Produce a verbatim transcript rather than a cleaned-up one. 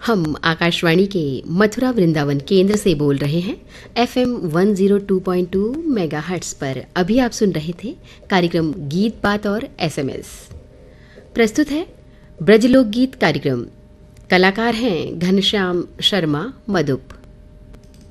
हम आकाशवाणी के मथुरा वृंदावन केंद्र से बोल रहे हैं FM one zero two point two megahertz पर। अभी आप सुन रहे थे कार्यक्रम गीत बात और एसएमएस। प्रस्तुत है ब्रजलोक गीत कार्यक्रम। कलाकार हैं घनश्याम शर्मा मधुप।